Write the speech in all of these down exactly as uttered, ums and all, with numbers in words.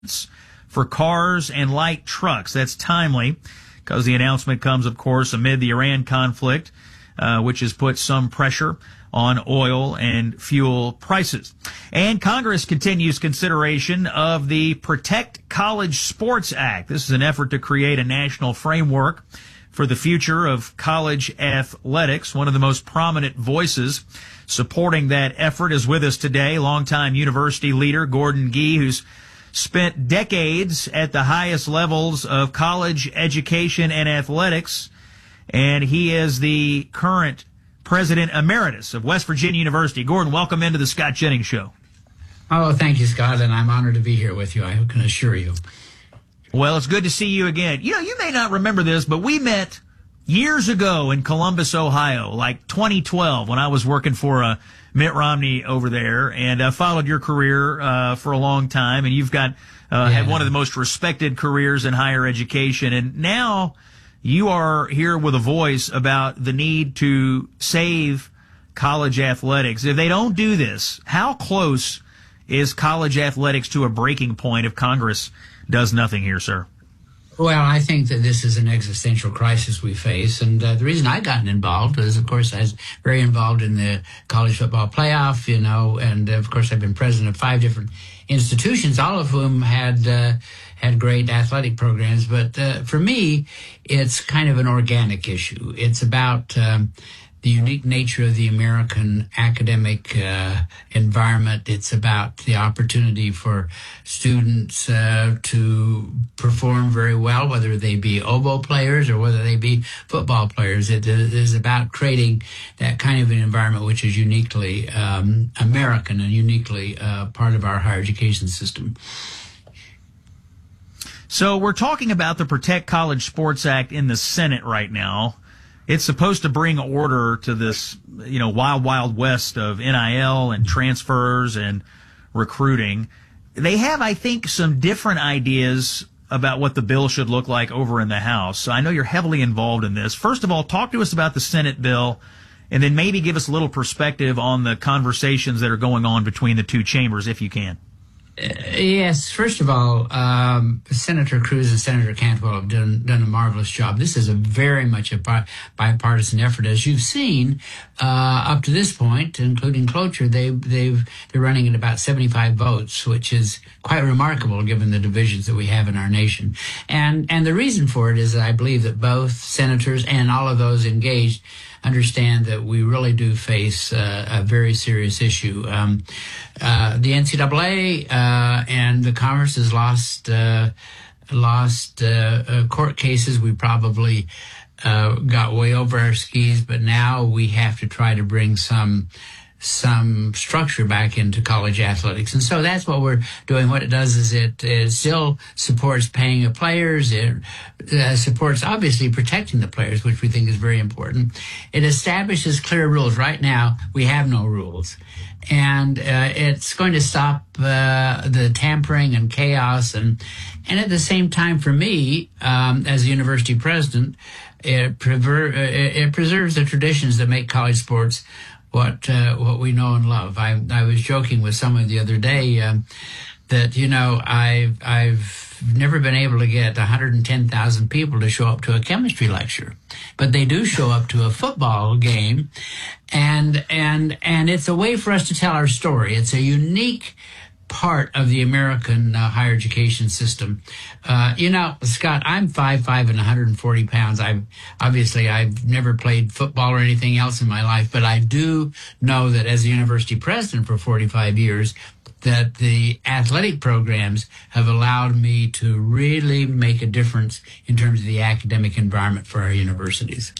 for cars and light trucks. That's timely because the announcement comes, of course, amid the Iran conflict, uh, which has put some pressure on oil and fuel prices. And Congress continues consideration of the Protect College Sports Act. This is an effort to create a national framework for the future of college athletics. One of the most prominent voices supporting that effort is with us today, longtime university leader Gordon Gee, who's spent decades at the highest levels of college education and athletics, and he is the current President Emeritus of West Virginia University. Gordon, welcome into the Scott Jennings Show. Oh, thank you, Scott, and I'm honored to be here with you, I can assure you. Well, it's good to see you again. You know, you may not remember this, but we met years ago in Columbus, Ohio, like twenty twelve, when I was working for uh, Mitt Romney over there, and uh, followed your career uh, for a long time, and you've got uh, yeah. had one of the most respected careers in higher education, and now you are here with a voice about the need to save college athletics. If they don't do this, how close is college athletics to a breaking point if Congress does nothing here, sir? Well, I think that this is an existential crisis we face, and uh, the reason I gotten involved is, of course, I was very involved in the college football playoff, you know, and of course I've been president of five different institutions, all of whom had uh, had great athletic programs. But uh, for me, it's kind of an organic issue. It's about um, the unique nature of the American academic uh, environment. It's about the opportunity for students uh, to perform very well, whether they be oboe players or whether they be football players. It is about creating that kind of an environment which is uniquely um, American and uniquely uh, part of our higher education system. So we're talking about the Protect College Sports Act in the Senate right now. It's supposed to bring order to this, you know, wild, wild west of N I L and transfers and recruiting. They have, I think, some different ideas about what the bill should look like over in the House. So I know you're heavily involved in this. First of all, talk to us about the Senate bill, and then maybe give us a little perspective on the conversations that are going on between the two chambers, if you can. Uh, yes, first of all, um, Senator Cruz and Senator Cantwell have done, done a marvelous job. This is a very much a bi- bipartisan effort. As you've seen, uh, up to this point, including cloture, they, they've, they're running at about seventy-five votes, which is quite remarkable given the divisions that we have in our nation. And, and the reason for it is that I believe that both senators and all of those engaged understand that we really do face uh, a very serious issue. Um, uh, the N C double A uh, and the Congress has lost uh, lost uh, uh, court cases. We probably uh, got way over our skis, but now we have to try to bring some some structure back into college athletics. And so that's what we're doing. What it does is it, it still supports paying the players. It uh, supports, obviously, protecting the players, which we think is very important. It establishes clear rules. Right now, we have no rules. And uh, it's going to stop uh, the tampering and chaos. And, and at the same time, for me, um, as a university president, it, prever- it, it preserves the traditions that make college sports what uh, what we know and love. I I was joking with someone the other day um, that, you know, I've I've never been able to get one hundred ten thousand people to show up to a chemistry lecture, but they do show up to a football game, and and and it's a way for us to tell our story. It's a unique part of the American uh, higher education system. Uh, you know, Scott, I'm five five and one hundred forty pounds. I've obviously I've never played football or anything else in my life, but I do know that as a university president for forty-five years, that the athletic programs have allowed me to really make a difference in terms of the academic environment for our universities.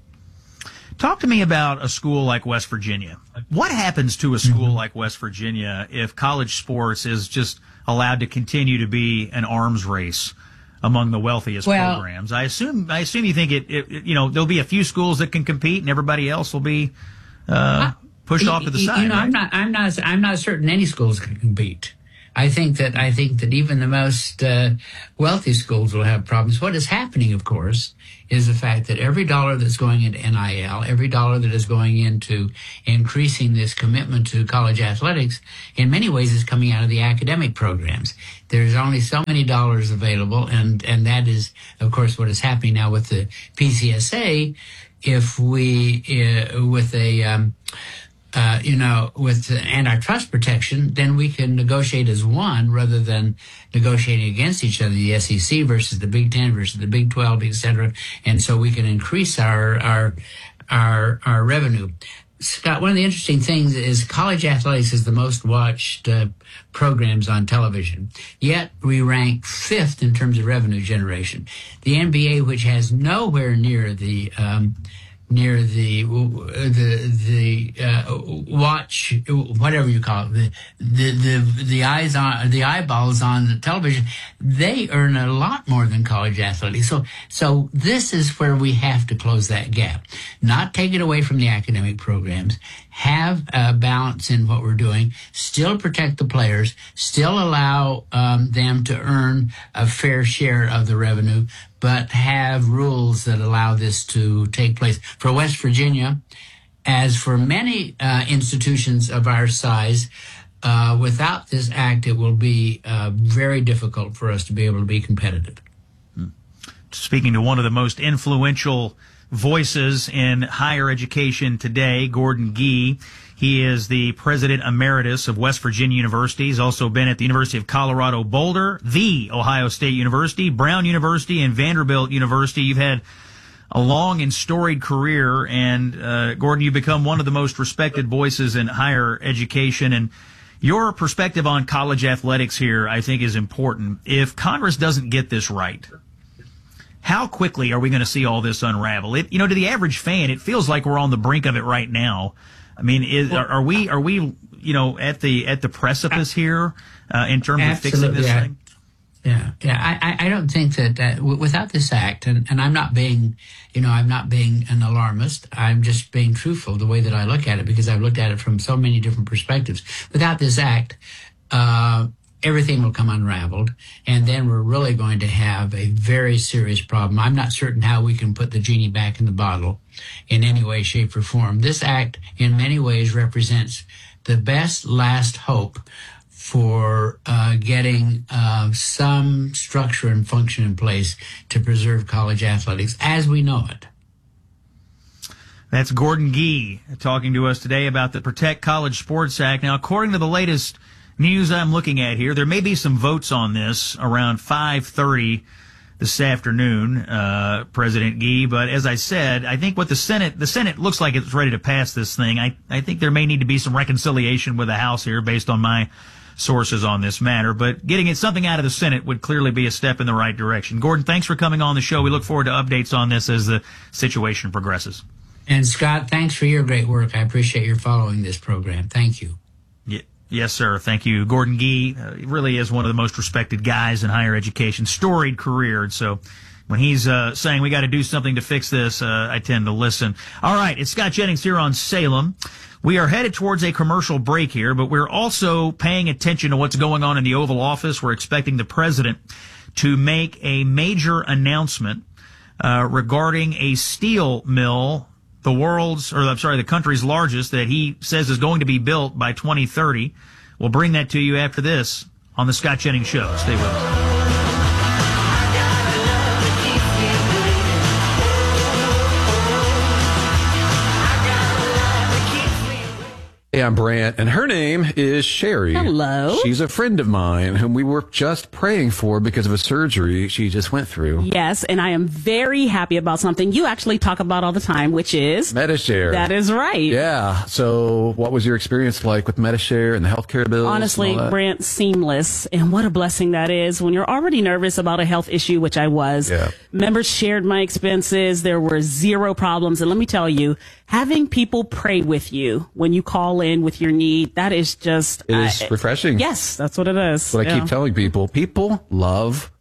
Talk to me about a school like West Virginia. What happens to a school mm-hmm. like West Virginia if college sports is just allowed to continue to be an arms race among the wealthiest well, programs? I assume I assume you think it, it, it, you know, there'll be a few schools that can compete and everybody else will be uh, pushed I, off to the you, side. You know, right? I'm not, I'm not, I'm not certain any schools can compete. I think that I think that even the most uh, wealthy schools will have problems. What is happening, of course, is the fact that every dollar that's going into N I L, every dollar that is going into increasing this commitment to college athletics, in many ways is coming out of the academic programs. There's only so many dollars available, and, and that is, of course, what is happening now with the P C S A. If we, uh, with a, um, uh, you know, with antitrust protection, then we can negotiate as one rather than negotiating against each other, the S E C versus the Big Ten versus the Big twelve, et cetera. And so we can increase our, our, our, our revenue. Scott, one of the interesting things is college athletics is the most watched uh, programs on television. Yet we rank fifth in terms of revenue generation. The N B A, which has nowhere near the um, near the the the uh, watch, whatever you call it, the the the the eyes on the eyeballs on the television, they earn a lot more than college athletics. So so this is where we have to close that gap. Not take it away from the academic programs. Have a balance in what we're doing. Still protect the players. Still allow um, them to earn a fair share of the revenue, but have rules that allow this to take place. For West Virginia, as for many uh, institutions of our size, uh, without this act, it will be uh, very difficult for us to be able to be competitive. Speaking to one of the most influential voices in higher education today, Gordon Gee. He is the president emeritus of West Virginia University. He's also been at the University of Colorado Boulder, the Ohio State University, Brown University, and Vanderbilt University. You've had a long and storied career, and uh, Gordon, you've become one of the most respected voices in higher education. And your perspective on college athletics here, I think, is important. If Congress doesn't get this right, how quickly are we going to see all this unravel? It, you know, to the average fan, it feels like we're on the brink of it right now. I mean, is, are, are we, are we, you know, at the at the precipice here uh, in terms of fixing this yeah. thing? Yeah, yeah. I, I don't think that, that w- without this act, and, and I'm not being, you know, I'm not being an alarmist. I'm just being truthful the way that I look at it, because I've looked at it from so many different perspectives. Without this act, uh, everything will come unraveled, and then we're really going to have a very serious problem. I'm not certain how we can put the genie back in the bottle in any way, shape, or form. This act, in many ways, represents the best last hope for uh, getting uh, some structure and function in place to preserve college athletics as we know it. That's Gordon Gee talking to us today about the Protect College Sports Act. Now, according to the latest news I'm looking at here, there may be some votes on this around five thirty this afternoon, uh, President Gee. But as I said, I think what the Senate, the Senate looks like it's ready to pass this thing. I, I think there may need to be some reconciliation with the House here based on my sources on this matter. But getting it something out of the Senate would clearly be a step in the right direction. Gordon, thanks for coming on the show. We look forward to updates on this as the situation progresses. And Scott, thanks for your great work. I appreciate your following this program. Thank you. Yeah. Yes, sir. Thank you. Gordon Gee uh, really is one of the most respected guys in higher education, storied career. And so when he's uh, saying we got to do something to fix this, uh, I tend to listen. All right. It's Scott Jennings here on Salem. We are headed towards a commercial break here, but we're also paying attention to what's going on in the Oval Office. We're expecting the president to make a major announcement uh, regarding a steel mill, the world's, or I'm sorry, the country's largest, that he says is going to be built by twenty thirty. We'll bring that to you after this on the Scott Jennings Show. Stay with us. Hey, I'm Brant, and her name is Sherry. Hello. She's a friend of mine whom we were just praying for because of a surgery she just went through. Yes, and I am very happy about something you actually talk about all the time, which is Medi-Share. That is right. Yeah. So what was your experience like with Medi-Share and the healthcare bills? Honestly, Brant, seamless. And what a blessing that is when you're already nervous about a health issue, which I was. Yeah. Members shared my expenses. There were zero problems. And let me tell you, having people pray with you when you call in with your need, that is just... It is uh, refreshing. Yes, that's what it is. That's what yeah. I keep telling people. People love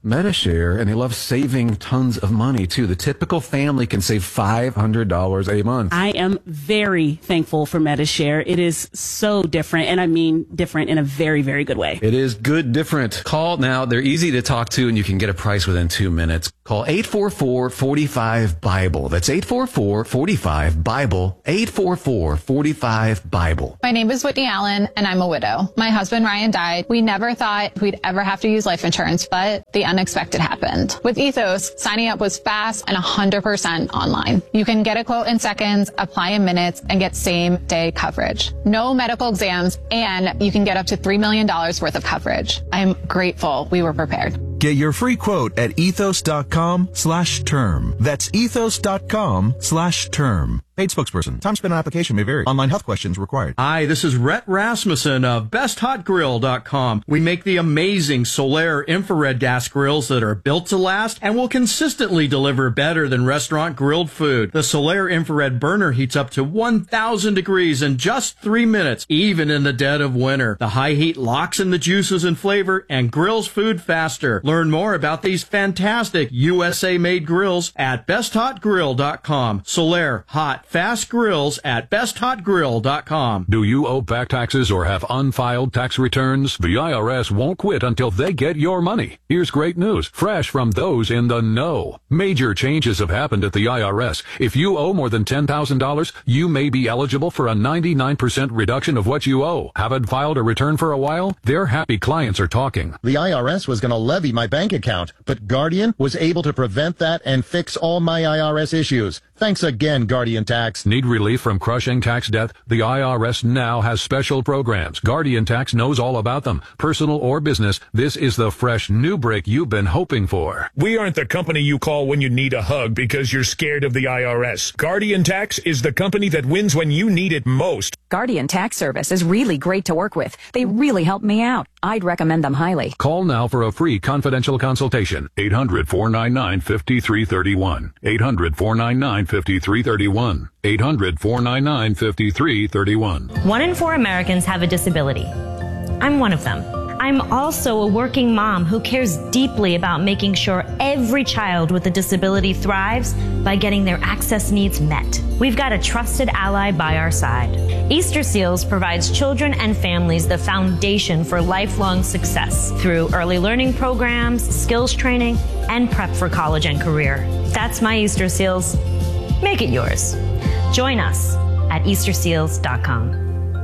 MediShare, and they love saving tons of money, too. The typical family can save five hundred dollars a month. I am very thankful for MediShare. It is so different, and I mean different in a very, very good way. It is good different. Call now. They're easy to talk to, and you can get a price within two minutes. Call eight four four, four five, BIBLE. That's eight four four, four five, BIBLE. eight four four, four five, BIBLE. My name is Whitney Allen, and I'm a widow. My husband, Ryan, died. We never thought we'd ever have to use life insurance, but the unexpected happened. With Ethos, signing up was fast and one hundred percent online. You can get a quote in seconds, apply in minutes, and get same-day coverage. No medical exams, and you can get up to three million dollars worth of coverage. I'm grateful we were prepared. Get your free quote at ethos.com slash term. That's ethos.com slash term. Paid spokesperson. Time spent on application may vary. Online health questions required. Hi, this is Rhett Rasmussen of best hot grill dot com. We make the amazing Solaire infrared gas grills that are built to last and will consistently deliver better than restaurant grilled food. The Solaire infrared burner heats up to one thousand degrees in just three minutes, even in the dead of winter. The high heat locks in the juices and flavor and grills food faster. Learn more about these fantastic U S A-made grills at best hot grill dot com. Solaire hot fast grills at best hot grill dot com. Do you owe back taxes or have unfiled tax returns? The I R S won't quit until they get your money. Here's great news, fresh from those in the know. Major changes have happened at the I R S. If you owe more than ten thousand dollars, you may be eligible for a ninety-nine percent reduction of what you owe. Haven't filed a return for a while? Their happy clients are talking. The I R S was going to levy my bank account, but Guardian was able to prevent that and fix all my I R S issues. Thanks again, Guardian Tax. Need relief from crushing tax debt? The I R S now has special programs. Guardian Tax knows all about them. Personal or business, this is the fresh new break you've been hoping for. We aren't the company you call when you need a hug because you're scared of the I R S. Guardian Tax is the company that wins when you need it most. Guardian Tax Service is really great to work with. They really helped me out. I'd recommend them highly. Call now for a free confidential consultation. eight hundred, four nine nine, five three three one. eight hundred, four nine nine, five three three one. eight hundred, four nine nine, five three three one. One in four Americans have a disability. I'm one of them. I'm also a working mom who cares deeply about making sure every child with a disability thrives by getting their access needs met. We've got a trusted ally by our side. Easter Seals provides children and families the foundation for lifelong success through early learning programs, skills training, and prep for college and career. That's my Easter Seals. Make it yours. Join us at easter seals dot com.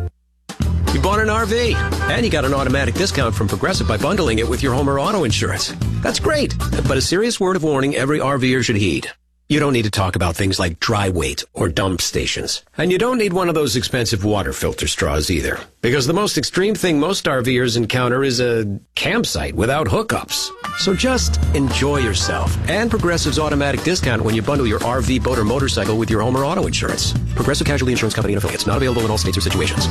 You bought an R V, and you got an automatic discount from Progressive by bundling it with your home or auto insurance. That's great, but a serious word of warning every RVer should heed. You don't need to talk about things like dry weight or dump stations. And you don't need one of those expensive water filter straws either. Because the most extreme thing most RVers encounter is a campsite without hookups. So just enjoy yourself and Progressive's automatic discount when you bundle your R V, boat, or motorcycle with your home or auto insurance. Progressive Casualty Insurance Company and affiliates. Not available in all states or situations.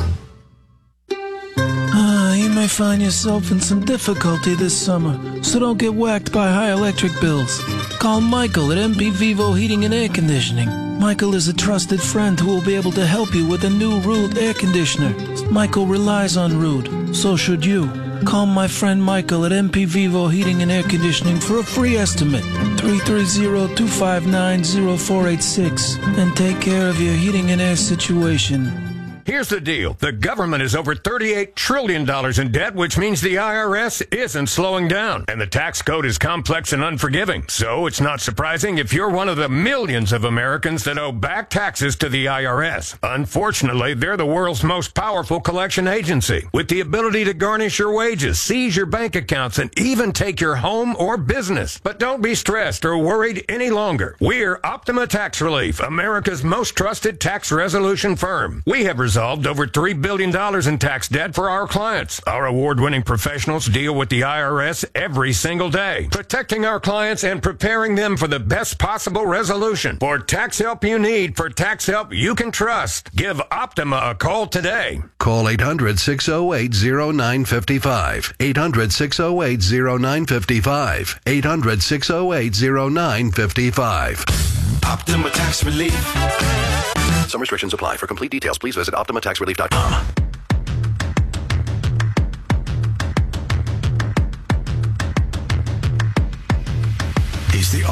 You may find yourself in some difficulty this summer, so don't get whacked by high electric bills. Call Michael at M P Vivo Heating and Air Conditioning. Michael is a trusted friend who will be able to help you with a new Rude air conditioner. Michael relies on Rude, so should you. Call my friend Michael at M P Vivo Heating and Air Conditioning for a free estimate, three three zero, two five nine, zero four eight six, and take care of your heating and air situation. Here's the deal. The government is over thirty-eight trillion dollars in debt, which means the I R S isn't slowing down. And the tax code is complex and unforgiving. So it's not surprising if you're one of the millions of Americans that owe back taxes to the I R S. Unfortunately, they're the world's most powerful collection agency, with the ability to garnish your wages, seize your bank accounts, and even take your home or business. But don't be stressed or worried any longer. We're Optima Tax Relief, America's most trusted tax resolution firm. We have resolved over three billion dollars in tax debt for our clients. Our award-winning professionals deal with the I R S every single day, protecting our clients and preparing them for the best possible resolution. For tax help you need, for tax help you can trust, give Optima a call today. Call eight hundred, six oh eight, oh nine five five. eight hundred, six oh eight, oh nine five five. eight hundred, six oh eight, oh nine five five. Optima Tax Relief. Some restrictions apply. For complete details, please visit optima tax relief dot com.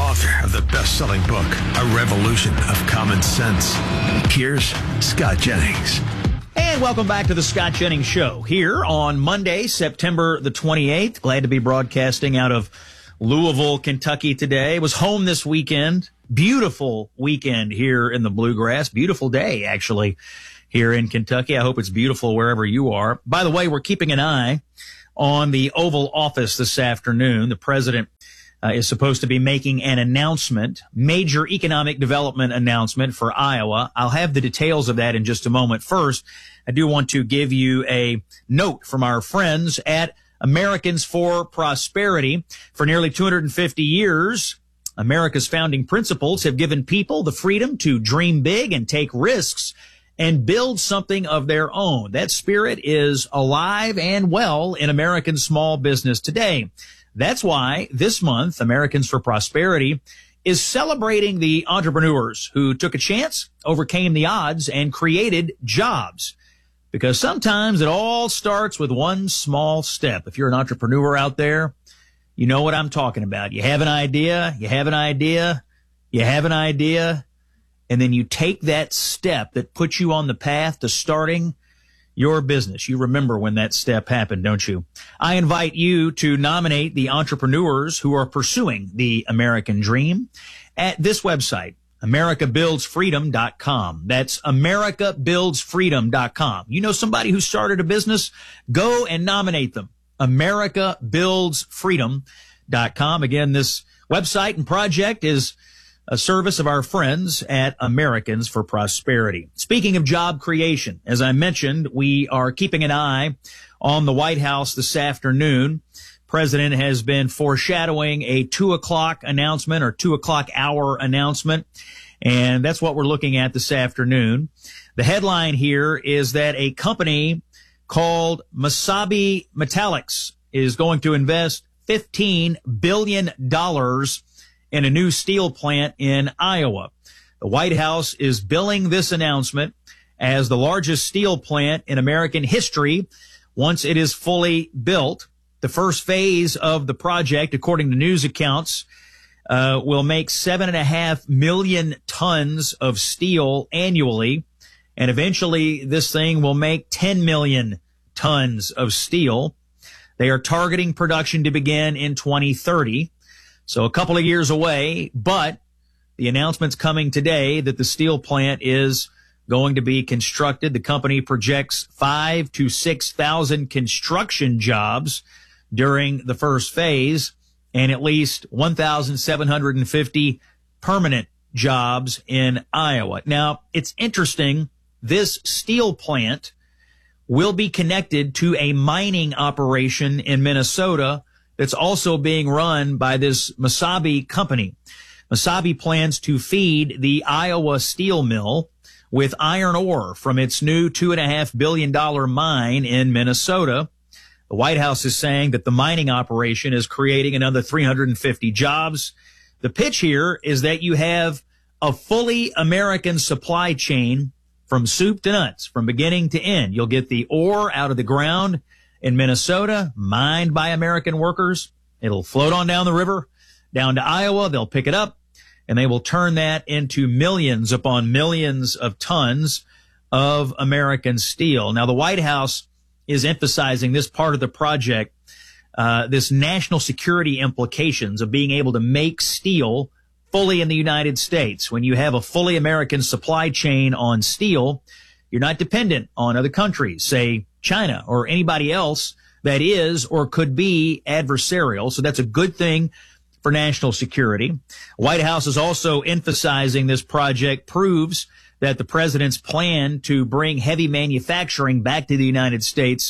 author of the best-selling book, A Revolution of Common Sense. Here's Scott Jennings. And welcome back to the Scott Jennings Show here on Monday, September the twenty-eighth. Glad to be broadcasting out of Louisville, Kentucky today. Was home this weekend. Beautiful weekend here in the Bluegrass. Beautiful day, actually, here in Kentucky. I hope it's beautiful wherever you are. By the way, we're keeping an eye on the Oval Office this afternoon. The president uh, is supposed to be making an announcement, major economic development announcement for Iowa. I'll have the details of that in just a moment. First, I do want to give you a note from our friends at Americans for Prosperity. For nearly two hundred fifty years, America's founding principles have given people the freedom to dream big and take risks and build something of their own. That spirit is alive and well in American small business today. That's why this month, Americans for Prosperity is celebrating the entrepreneurs who took a chance, overcame the odds, and created jobs. Because sometimes it all starts with one small step. If you're an entrepreneur out there, you know what I'm talking about. You have an idea, you have an idea, you have an idea, and then you take that step that puts you on the path to starting your business. You remember when that step happened, don't you? I invite you to nominate the entrepreneurs who are pursuing the American dream at this website, America Builds Freedom dot com. That's America Builds Freedom dot com. You know somebody who started a business? Go and nominate them. America Builds Freedom dot com. Again, this website and project is a service of our friends at Americans for Prosperity. Speaking of job creation, as I mentioned, we are keeping an eye on the White House this afternoon. President has been foreshadowing a two o'clock announcement or two o'clock hour announcement, and that's what we're looking at this afternoon. The headline here is that a company called Mesabi Metallics is going to invest fifteen billion dollars in a new steel plant in Iowa. The White House is billing this announcement as the largest steel plant in American history once it is fully built. The first phase of the project, according to news accounts, uh, will make seven and a half million tons of steel annually. And eventually this thing will make ten million tons of steel. They are targeting production to begin in twenty thirty. So a couple of years away, but the announcement's coming today that the steel plant is going to be constructed. The company projects five to six thousand construction jobs during the first phase and at least one thousand seven hundred fifty permanent jobs in Iowa. Now, it's interesting. This steel plant will be connected to a mining operation in Minnesota that's also being run by this Mesabi company. Mesabi plans to feed the Iowa steel mill with iron ore from its new two and a half billion dollar mine in Minnesota. The White House is saying that the mining operation is creating another three hundred fifty jobs. The pitch here is that you have a fully American supply chain from soup to nuts, from beginning to end. You'll get the ore out of the ground in Minnesota, mined by American workers. It'll float on down the river, down to Iowa. They'll pick it up, and they will turn that into millions upon millions of tons of American steel. Now, the White House is emphasizing this part of the project, uh, this national security implications of being able to make steel fully in the United States. When you have a fully American supply chain on steel, you're not dependent on other countries, say China or anybody else that is or could be adversarial. So that's a good thing for national security. White House is also emphasizing this project proves that the president's plan to bring heavy manufacturing back to the United States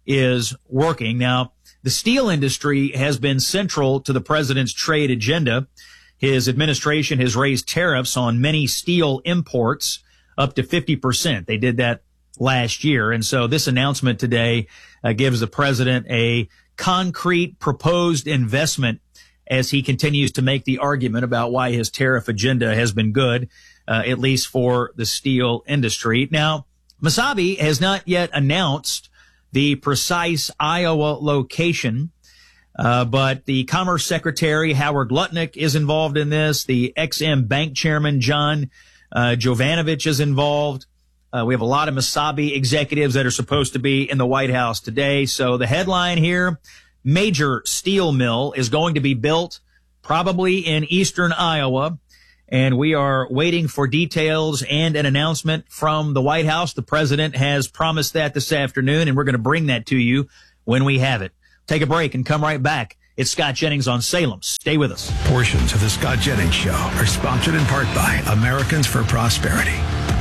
is working. Now, the steel industry has been central to the president's trade agenda. His administration has raised tariffs on many steel imports up to fifty percent. They did that last year. And so this announcement today uh, gives the president a concrete proposed investment as he continues to make the argument about why his tariff agenda has been good, uh, at least for the steel industry. Now, Mesabi has not yet announced the precise Iowa location. Uh, but the Commerce Secretary, Howard Lutnick, is involved in this. The X M Bank Chairman, John uh, Jovanovich, is involved. Uh, we have a lot of Mesabi executives that are supposed to be in the White House today. So the headline here, major steel mill is going to be built probably in eastern Iowa. And we are waiting for details and an announcement from the White House. The president has promised that this afternoon, and we're going to bring that to you when we have it. Take a break and come right back. It's Scott Jennings on Salem. Stay with us. Portions of the Scott Jennings Show are sponsored in part by Americans for Prosperity.